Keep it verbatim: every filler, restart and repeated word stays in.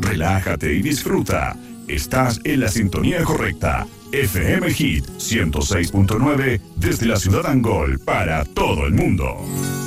relájate y disfruta. Estás en la sintonía correcta. F M Hit ciento seis punto nueve desde la ciudad Angol para todo el mundo.